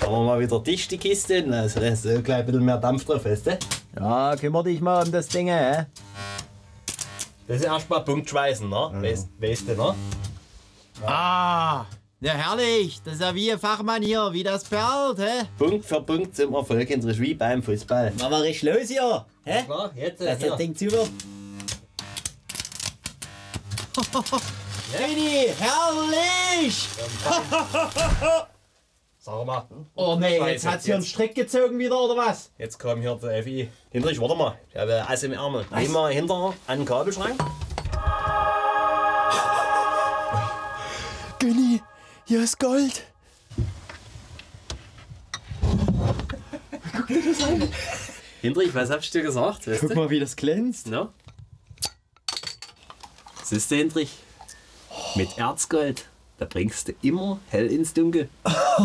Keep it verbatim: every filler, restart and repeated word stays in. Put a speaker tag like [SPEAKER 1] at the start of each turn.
[SPEAKER 1] Machen wir mal wieder dicht die Kiste, also da ist so gleich ein bisschen mehr Dampf drauf, weißt du?
[SPEAKER 2] Ja, kümmere dich mal um das Ding, hä?
[SPEAKER 1] Das ist erstmal Punktschweißen, ne?
[SPEAKER 2] Ja.
[SPEAKER 1] Weißt, weißt du, ne?
[SPEAKER 2] Ah, ja herrlich. Das ist ja wie ein Fachmann hier, wie das perlt, hä?
[SPEAKER 1] Punkt für Punkt zum Erfolg, Hindrich, wie beim Fußball.
[SPEAKER 2] Machen wir richtig los hier, hä?
[SPEAKER 1] Na, jetzt,
[SPEAKER 2] Dass
[SPEAKER 1] hier.
[SPEAKER 2] das Ding zu wird. Reini, herrlich!
[SPEAKER 1] Sag mal.
[SPEAKER 2] Oh nee,
[SPEAKER 1] Scheiße,
[SPEAKER 2] jetzt hat's hier einen
[SPEAKER 1] jetzt.
[SPEAKER 2] Strick gezogen wieder, oder was?
[SPEAKER 1] Jetzt kommt hier der Effi. Hindrich, warte mal. Ich habe Ass im Ärmel. Geh mal hinter an den Kabelschrank.
[SPEAKER 2] Günni, hier ist Gold. Guck dir das an.
[SPEAKER 1] Hindrich, was hab ich dir gesagt? Weißt
[SPEAKER 2] Guck
[SPEAKER 1] du?
[SPEAKER 2] mal, wie das glänzt.
[SPEAKER 1] No? Siehst du, Hindrich? Mit Erzgold, da bringst du immer hell ins Dunkel.